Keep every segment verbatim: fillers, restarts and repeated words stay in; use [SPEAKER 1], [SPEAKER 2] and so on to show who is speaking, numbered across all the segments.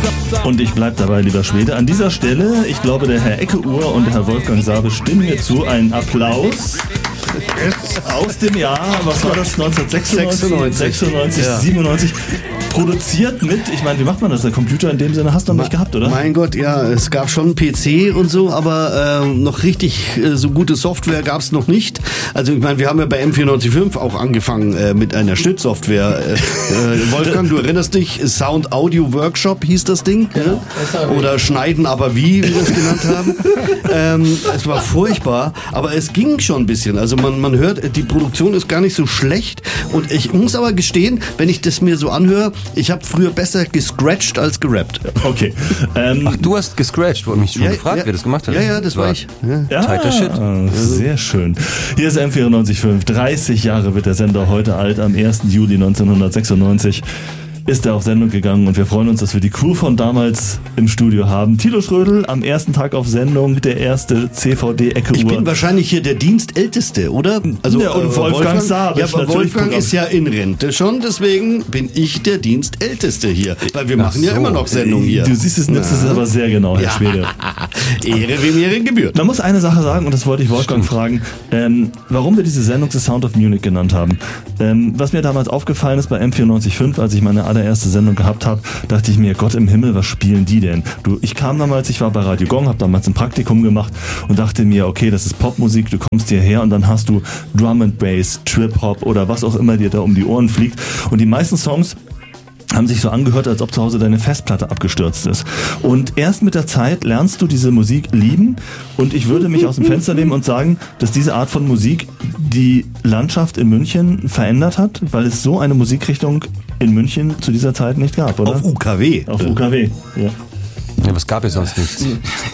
[SPEAKER 1] Und ich bleib dabei, lieber Schwede. An dieser Stelle, ich glaube, der Herr Ecke-Uhr und der Herr Wolfgang Sabe stimmen mir zu. Ein Applaus aus dem Jahr, was war das, neunzehnhundertsechsundneunzig, sechsundneunzig, ja. siebenundneunzig. Produziert mit, ich meine, wie macht man das? Der Computer in dem Sinne hast du noch nicht gehabt, oder?
[SPEAKER 2] Mein Gott, ja, es gab schon einen P C und so, aber äh, noch richtig äh, so gute Software gab es noch nicht. Also ich meine, wir haben ja bei M vierundneunzig Komma fünf auch angefangen äh, mit einer Schnittsoftware. Äh, äh, Wolfgang, du erinnerst dich, Sound Audio Workshop hieß das Ding? Ja, ja? Oder Schneiden aber wie, wie wir es genannt haben. ähm, es war furchtbar, aber es ging schon ein bisschen. Also man, man hört, die Produktion ist gar nicht so schlecht und ich muss aber gestehen, wenn ich das mir so anhöre, ich habe früher besser gescratcht als gerappt.
[SPEAKER 1] Okay.
[SPEAKER 3] Ähm, Ach, du hast gescratcht, wurde mich schon
[SPEAKER 2] ja,
[SPEAKER 3] gefragt,
[SPEAKER 2] ja,
[SPEAKER 3] wer das gemacht hat.
[SPEAKER 2] Ja, ja, das war, war ich. Ja.
[SPEAKER 1] Ja,
[SPEAKER 3] Tighter Shit.
[SPEAKER 1] Sehr schön. Hier ist M vierundneunzig Komma fünf. dreißig Jahre wird der Sender heute alt. Am ersten Juli neunzehnhundertsechsundneunzig ist er auf Sendung gegangen und wir freuen uns, dass wir die Crew von damals im Studio haben. Thilo Schrödel am ersten Tag auf Sendung, der erste C V D-Ecke-Uhr.
[SPEAKER 2] Ich bin wahrscheinlich hier der Dienstälteste, oder?
[SPEAKER 1] Also ja, und
[SPEAKER 2] äh,
[SPEAKER 1] Wolfgang, Wolfgang Sabe.
[SPEAKER 2] Ja, aber Wolfgang ist ja in Rente schon, deswegen bin ich der Dienstälteste hier. Weil wir machen so. ja immer noch Sendungen hier.
[SPEAKER 1] Du siehst es, nimmst es aber sehr genau, Herr ja. Schwede.
[SPEAKER 2] Ehre, wem Ehre gebührt.
[SPEAKER 1] Man muss eine Sache sagen, und das wollte ich Wolfgang Stimmt. fragen, ähm, warum wir diese Sendung The Sound of Munich genannt haben. Ähm, was mir damals aufgefallen ist bei M vierundneunzig Komma fünf, als ich meine allererste Sendung gehabt habe, dachte ich mir, Gott im Himmel, was spielen die denn? Du, ich kam damals, ich war bei Radio Gong, habe damals ein Praktikum gemacht und dachte mir, okay, das ist Popmusik, du kommst hierher und dann hast du Drum and Bass, Trip Hop oder was auch immer dir da um die Ohren fliegt. Und die meisten Songs haben sich so angehört, als ob zu Hause deine Festplatte abgestürzt ist. Und erst mit der Zeit lernst du diese Musik lieben und ich würde mich aus dem Fenster nehmen und sagen, dass diese Art von Musik die Landschaft in München verändert hat, weil es so eine Musikrichtung in München zu dieser Zeit nicht gab, oder?
[SPEAKER 2] Auf U K W.
[SPEAKER 1] Auf U K W, ja.
[SPEAKER 3] Ja, aber es gab ja sonst nichts.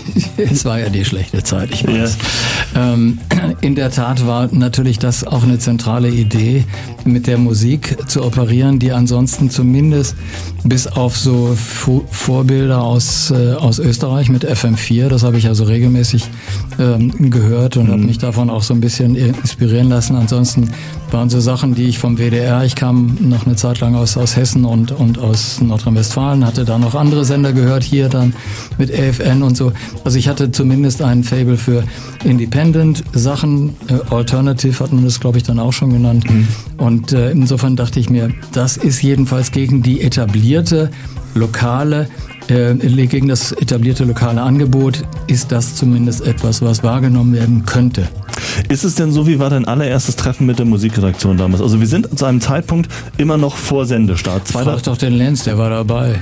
[SPEAKER 4] Es war ja die schlechte Zeit, ich weiß. Ja. Ähm, in der Tat war natürlich das auch eine zentrale Idee, mit der Musik zu operieren, die ansonsten zumindest bis auf so Fu- Vorbilder aus, äh, aus Österreich mit F M vier, das habe ich also regelmäßig ähm, gehört und mhm. habe mich davon auch so ein bisschen inspirieren lassen. Ansonsten waren so Sachen, die ich vom W D R, ich kam noch eine Zeit lang aus, aus Hessen und, und aus Nordrhein-Westfalen, hatte da noch andere Sender gehört, hier dann mit A F N und so. Also ich hatte zumindest einen Faible für Independent-Sachen, äh, Alternative hat man das, glaube ich, dann auch schon genannt. Mhm. Und äh, insofern dachte ich mir, das ist jedenfalls gegen die etablierte lokale, äh, gegen das etablierte lokale Angebot, ist das zumindest etwas, was wahrgenommen werden könnte.
[SPEAKER 1] Ist es denn so, wie war dein allererstes Treffen mit der Musikredaktion damals? Also wir sind zu einem Zeitpunkt immer noch vor Sendestart.
[SPEAKER 4] Frag doch den Lenz, der war dabei.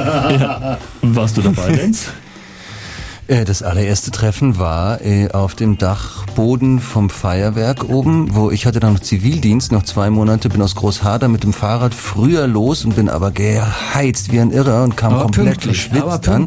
[SPEAKER 1] Ja. Warst du dabei, Lenz?
[SPEAKER 3] Das allererste Treffen war äh, auf dem Dachboden vom Feuerwerk oben, wo ich hatte dann noch Zivildienst, noch zwei Monate, bin aus Großharder mit dem Fahrrad früher los und bin aber geheizt wie ein Irrer und kam
[SPEAKER 4] aber
[SPEAKER 3] komplett geschwitzt
[SPEAKER 4] aber
[SPEAKER 3] dann.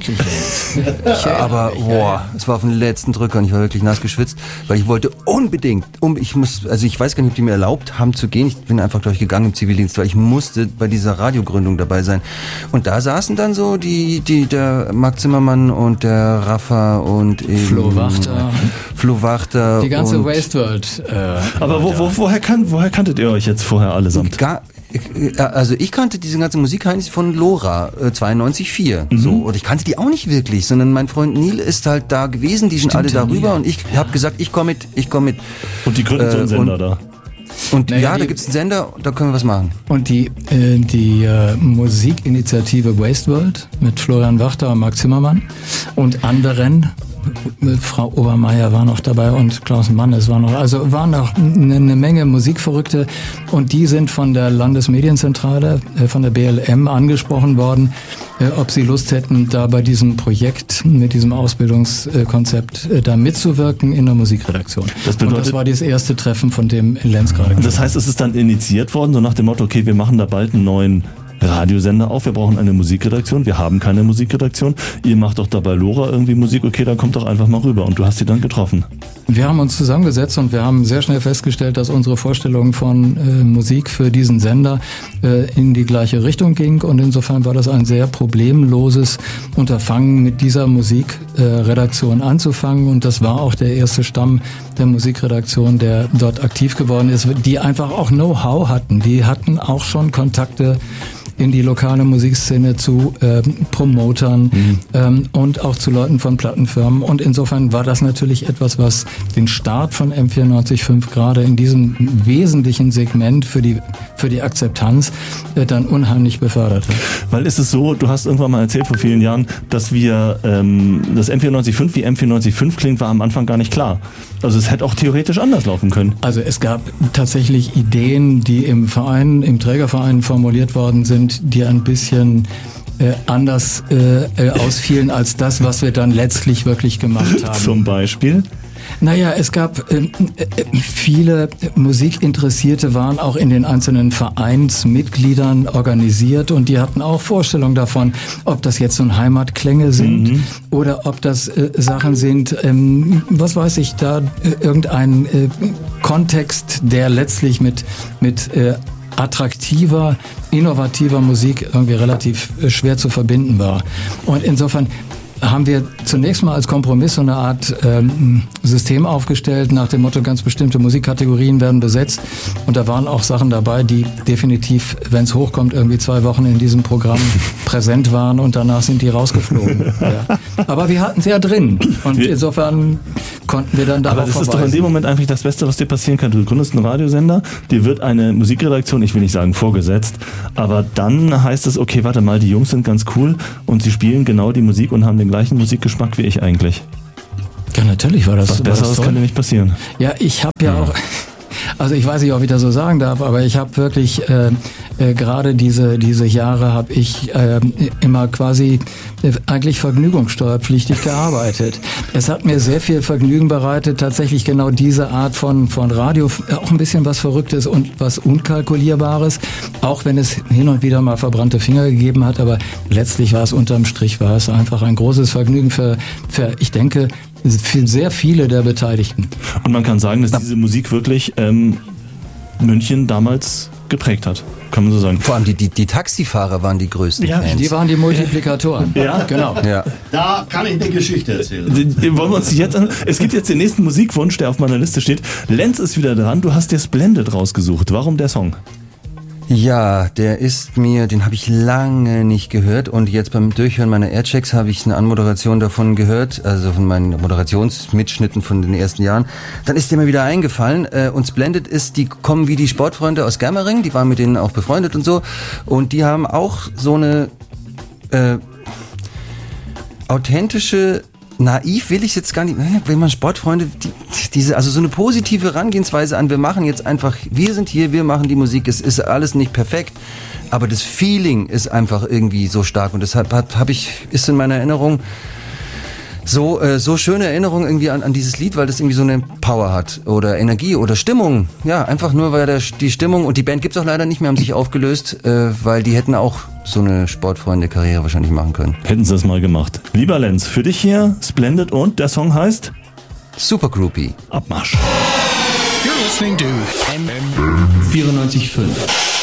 [SPEAKER 3] Aber boah, es war auf den letzten Drücker und ich war wirklich nass geschwitzt, weil ich wollte unbedingt, um, ich muss, also ich weiß gar nicht, ob die mir erlaubt haben zu gehen. Ich bin einfach gleich gegangen im Zivildienst, weil ich musste bei dieser Radiogründung dabei sein. Und da saßen dann so die, die, der Marc Zimmermann und der Raff und eben
[SPEAKER 4] Flo Wachter.
[SPEAKER 3] Flo Wachter.
[SPEAKER 4] Die ganze Wasteworld. Äh,
[SPEAKER 1] Aber wo, wo, woher, kan- woher kanntet ihr euch jetzt vorher allesamt?
[SPEAKER 3] Gar, also ich kannte diese ganze Musik eigentlich von Lora, äh, zweiundneunzig Komma vier. Mhm. So. Und ich kannte die auch nicht wirklich, sondern mein Freund Neil ist halt da gewesen, die sind alle darüber und ich habe gesagt, ich komme mit, ich komme mit.
[SPEAKER 1] Und die gründen so einen Sender und, da.
[SPEAKER 3] Und naja, ja,
[SPEAKER 4] die,
[SPEAKER 3] da gibt's einen Sender, da können wir was machen.
[SPEAKER 4] Und die, äh, die äh, Musikinitiative Wasteworld mit Florian Wachter und Marc Zimmermann und anderen, Frau Obermeier war noch dabei und Klaus Mann, es war noch, also waren noch eine, eine Menge Musikverrückte und die sind von der Landesmedienzentrale, äh, von der B L M angesprochen worden, äh, ob sie Lust hätten, da bei diesem Projekt, mit diesem Ausbildungskonzept äh, da mitzuwirken in der Musikredaktion. Das bedeutet, und das war das erste Treffen, von dem Lenz gerade gesprochen hat.
[SPEAKER 1] Das heißt, es ist dann initiiert worden, so nach dem Motto, okay, wir machen da bald einen neuen Radiosender auf, wir brauchen eine Musikredaktion, wir haben keine Musikredaktion, ihr macht doch dabei Lora irgendwie Musik, okay, dann kommt doch einfach mal rüber und du hast sie dann getroffen.
[SPEAKER 4] Wir haben uns zusammengesetzt und wir haben sehr schnell festgestellt, dass unsere Vorstellung von äh, Musik für diesen Sender äh, in die gleiche Richtung ging und insofern war das ein sehr problemloses Unterfangen, mit dieser Musikredaktion äh, anzufangen und das war auch der erste Stamm der Musikredaktion, der dort aktiv geworden ist, die einfach auch Know-how hatten. Die hatten auch schon Kontakte in die lokale Musikszene zu ähm, Promotern mhm. ähm, und auch zu Leuten von Plattenfirmen. Und insofern war das natürlich etwas, was den Start von M vierundneunzig Komma fünf gerade in diesem wesentlichen Segment für die für die Akzeptanz äh, dann unheimlich beförderte.
[SPEAKER 1] Weil ist es so, du hast irgendwann mal erzählt vor vielen Jahren, dass wir ähm, das M vierundneunzig Komma fünf, wie M vierundneunzig Komma fünf klingt, war am Anfang gar nicht klar. Also es hätte auch theoretisch anders laufen können.
[SPEAKER 4] Also es gab tatsächlich Ideen, die im Verein, im Trägerverein formuliert worden sind, die ein bisschen äh, anders äh, äh, ausfielen als das, was wir dann letztlich wirklich gemacht haben.
[SPEAKER 1] Zum Beispiel?
[SPEAKER 4] Naja, es gab äh, viele Musikinteressierte, waren auch in den einzelnen Vereinsmitgliedern organisiert und die hatten auch Vorstellungen davon, ob das jetzt so Heimatklänge sind mhm. oder ob das äh, Sachen sind, ähm, was weiß ich, da äh, irgendein äh, Kontext, der letztlich mit mit äh, attraktiver, innovativer Musik irgendwie relativ äh, schwer zu verbinden war. Und insofern haben wir zunächst mal als Kompromiss so eine Art ähm, System aufgestellt, nach dem Motto, ganz bestimmte Musikkategorien werden besetzt. Und da waren auch Sachen dabei, die definitiv, wenn es hochkommt, irgendwie zwei Wochen in diesem Programm präsent waren und danach sind die rausgeflogen. Ja. Aber wir hatten es ja drin und insofern konnten wir dann darauf
[SPEAKER 1] Aber das
[SPEAKER 4] verweisen.
[SPEAKER 1] ist doch in dem Moment eigentlich das Beste, was dir passieren kann. Du gründest einen Radiosender, dir wird eine Musikredaktion, ich will nicht sagen vorgesetzt, aber dann heißt es, okay, warte mal, die Jungs sind ganz cool und sie spielen genau die Musik und haben den gleichen Musikgeschmack wie ich eigentlich.
[SPEAKER 4] Ja, natürlich war das.
[SPEAKER 1] Was Besseres könnte nicht passieren.
[SPEAKER 4] Ja, ich habe ja, ja auch, also ich weiß nicht, ob ich das so sagen darf, aber ich habe wirklich äh, äh, gerade diese diese Jahre habe ich äh, immer quasi äh, eigentlich vergnügungssteuerpflichtig gearbeitet. Es hat mir sehr viel Vergnügen bereitet, tatsächlich genau diese Art von von Radio, auch ein bisschen was Verrücktes und was Unkalkulierbares, auch wenn es hin und wieder mal verbrannte Finger gegeben hat, aber letztlich war es unterm Strich, war es einfach ein großes Vergnügen für, für ich denke, für sehr viele der Beteiligten.
[SPEAKER 1] Und man kann sagen, dass diese Musik wirklich ähm, München damals geprägt hat, kann man so sagen.
[SPEAKER 3] Vor allem die, die, die Taxifahrer waren die größten
[SPEAKER 4] ja,
[SPEAKER 3] Fans.
[SPEAKER 4] Die waren die Multiplikatoren.
[SPEAKER 1] Ja,
[SPEAKER 4] genau.
[SPEAKER 3] Ja.
[SPEAKER 2] Da kann ich eine Geschichte erzählen.
[SPEAKER 1] Wollen wir uns jetzt an, es gibt jetzt den nächsten Musikwunsch, der auf meiner Liste steht. Lenz ist wieder dran, du hast dir Splendid rausgesucht. Warum der Song?
[SPEAKER 3] Ja, der ist mir, den habe ich lange nicht gehört und jetzt beim Durchhören meiner Airchecks habe ich eine Anmoderation davon gehört, also von meinen Moderationsmitschnitten von den ersten Jahren. Dann ist der mir wieder eingefallen und Splendid ist, die kommen wie die Sportfreunde aus Germering, die waren mit denen auch befreundet und so und die haben auch so eine äh, authentische, naiv will ich jetzt gar nicht, wenn man Sportfreunde, die, diese, also so eine positive Herangehensweise an, wir machen jetzt einfach, wir sind hier, wir machen die Musik, es ist alles nicht perfekt, aber das Feeling ist einfach irgendwie so stark und deshalb habe ich, ist in meiner Erinnerung so äh, so schöne Erinnerung irgendwie an, an dieses Lied, weil das irgendwie so eine Power hat oder Energie oder Stimmung. Ja, einfach nur, weil der, die Stimmung und die Band gibt's auch leider nicht mehr, haben sich aufgelöst, äh, weil die hätten auch so eine Sportfreunde-Karriere wahrscheinlich machen können.
[SPEAKER 1] Hätten sie das mal gemacht. Lieber Lenz, für dich hier Splendid und der Song heißt?
[SPEAKER 3] Super Groupie.
[SPEAKER 1] Abmarsch.
[SPEAKER 5] You're listening to M vierundneunzig Komma fünf.